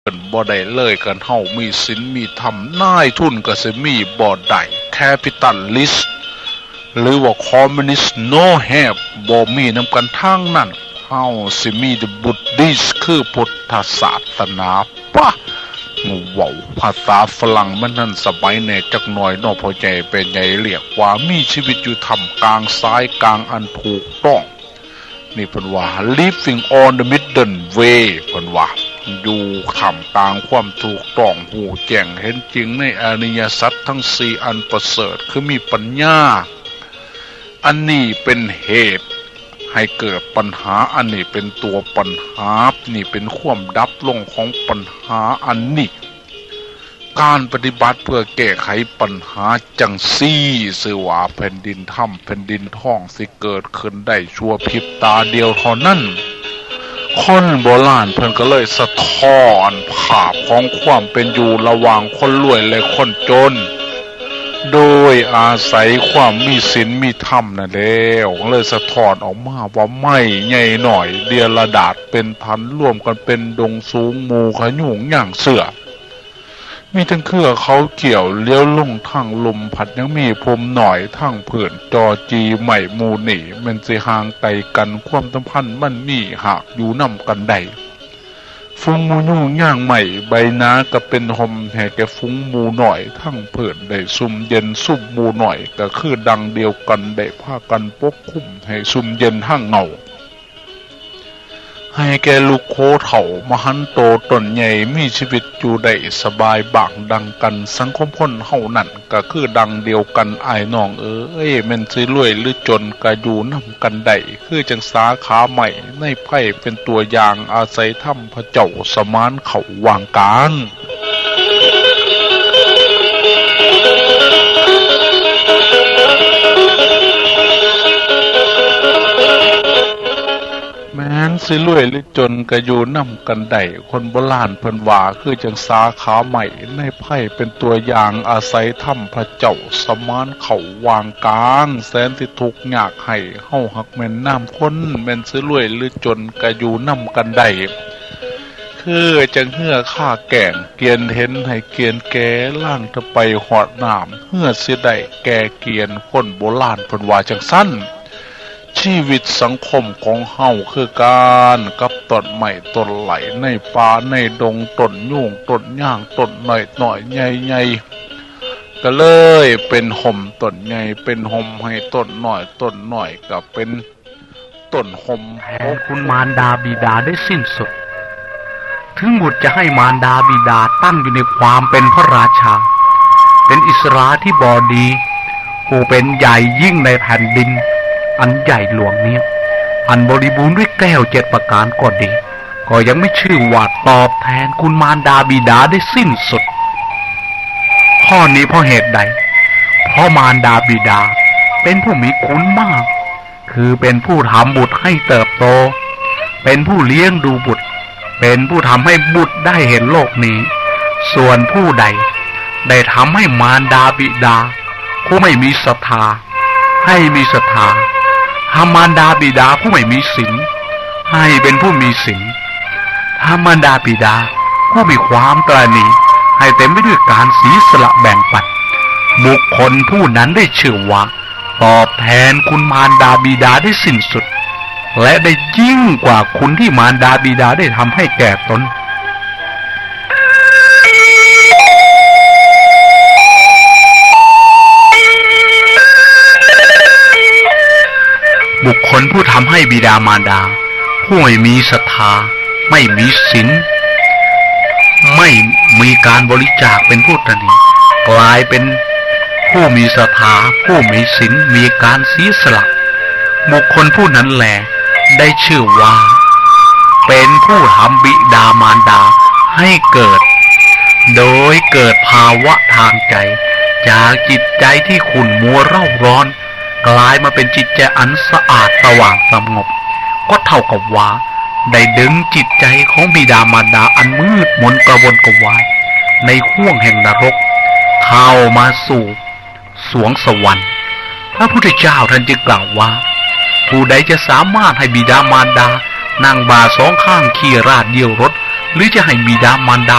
บ่ได้เลยกันเฮามีศีลมีธรรมนายทุนก็สิมีบ่ได้แคปิตอลลิสต์หรือว่าคอมมิวนิสต์โนแฮบบ่มีนำกันทางนั้นเฮาสิมีเดอะบุดดิสคือพุทธศาสนาปะเว้าภาษาฝรั่งมันนั่นสมัยแน่จักหน่อยเนาะพอใจเป็นใหญ่เรียกว่ามีชีวิตอยู่ท่ามกลางสายกลางอันถูกต้องนี่เพิ่นว่า living on the middle way เพิ่นว่าอยู่ท่ามกลางความถูกต้องหูแจ้งเห็นจริงในอริยสัจทั้งสี่อันประเสริฐคือมีปัญญาอันนี้เป็นเหตุให้เกิดปัญหาอันนี้เป็นตัวปัญหานี่เป็นความดับลงของปัญหาอันนี้การปฏิบัติเพื่อแก้ไขปัญหาจังซี่สื่อว่าแผ่นดินถ้ำแผ่นดินท้องสิเกิดขึ้นได้ชั่วพริบตาเดียวเท่านั้นคนโบราณเพิ่นก็เลยสะท้อนภาพของความเป็นอยู่ระหว่างคนรวยและคนจนโดยอาศัยความมีศีลมีธรรมนั่นแล้วเลยสะท้อนออกมาว่าไม่ใหญ่หน่อยเดียระดาษเป็นพันร่วมกันเป็นดงสูงหมู่ขยุงอย่างเสือมีทั้งเครือเขาเกี่ยวเลี้ยวลงทางลมพัดยังมีพรมหน่อยทางเผื่อนจอจีใหม่มูหนีมันสิห่างไกลกันความสัมพันธ์มันมีหากอยู่นำกันได้ฟุ้งมูยุ่งย่างใหม่ใบนาก็เป็นหมแห่แกฟุ้งมูหน่อยทั้งเผื่อนได้ซุ่มเย็นซุ่มมูหน่อยก็คือดังเดียวกันได้พากันปกคุ้มให้ซุ่มเย็นทั้งเงาให้แกลูกโคเถ่ามหันโตตนใหญ่มีชีวิตอยู่ได้สบายบางดังกันสังคมคนเฮานั่นก็คือดังเดียวกันอ้ายน้องเอ้ยแม่นสิรวยหรือจนก็อยู่นำกันได้คือจังสาขาใหม่ในไพ่เป็นตัวอย่างอาศัยถ้ำพระเจ้าสมานเขาวางกลางแม้นสิรวยหรือจนก็อยู่นำกันได้คนโบราณเพิ่นว่าคือจังสาขาใหม่ในไพ่เป็นตัวอย่างอาศัยถ้ำพระเจ้าสมานเขาวางกลางแสนที่ทุกข์ยากให้เฮาหักแม่นน้ำคนแม่นสิรวยหรือจนก็อยู่นำกันได้คือจังเหือข้าแก่งเกียนเห็นให้เกียนแก่ล่างจะไปหอดน้ำเหือสิได้แก่เกียนคนโบราณเพิ่นว่าจังสั้นชีวิตสังคมของเฮาคือการกับต้นไม้ต้นไหลในป่าในดงต้นยุ่งต้นย่างต้นหน่อยใหญ่ๆก็เลยเป็นห่มต้นใหญ่เป็นห่มให้ต้นหน่อยก็เป็นต้นห่มแทนคุณมารดาบิดาได้สิ้นสุดถึงบุตรจะให้มารดาบิดาตั้งอยู่ในความเป็นพระราชาเป็นอิสราธิบดีผู้เป็นใหญ่ยิ่งในแผ่นดินอันใหญ่หลวงนี้อันบริบูรณ์ด้วยแก้ว7ประการก็ดีก็ยังไม่ชื่อว่าตอบแทนคุณมารดาบิดาได้สิ้นสุดข้อนี้เพราะเหตุใดเพราะมารดาบิดาเป็นผู้มีคุณมากคือเป็นผู้ทำบุตรให้เติบโตเป็นผู้เลี้ยงดูบุตรเป็นผู้ทำให้บุตรได้เห็นโลกนี้ส่วนผู้ใดได้ทำให้มารดาบิดาผู้ไม่มีศรัทธาให้มีศรัทธาทำมารดาบิดาผู้ไม่มีศีลให้เป็นผู้มีศีลทำมารดาบิดาผู้มีความตระหนี่ให้เต็มไปด้วยการเสียสละแบ่งปันบุคคลผู้นั้นได้ชื่อว่าตอบแทนคุณมารดาบิดาได้สิ้นสุดและได้ยิ่งกว่าคุณที่มารดาบิดาได้ทำให้แก่ตนบุคคลผู้ทำให้บิดามารดาผู้ไม่มีศรัทธาไม่มีศีลไม่มีการบริจาคเป็นผู้ตระหนี่กลายเป็นผู้มีศรัทธาผู้มีศีลมีการเสียสละบุคคลผู้นั้นแหละได้ชื่อว่าเป็นผู้ทำบิดามารดาให้เกิดโดยเกิดภาวะทางใจจากจิตใจที่ขุ่นมัวเร่าร้อนกลายมาเป็นจิตใจอันสะอาดสว่างสงบก็เท่ากับว่าได้ดึงจิตใจของบิดามารดาอันมืดมนกระวนกระวายในห้วงแห่งนรกเข้ามาสู่สวงสวรรค์พระพุทธเจ้าท่านจึงกล่าวว่าผู้ใดจะสามารถให้บิดามารดานั่งบ่าสองข้างขี่ราชเดี่ยวรถหรือจะให้บิดามารดา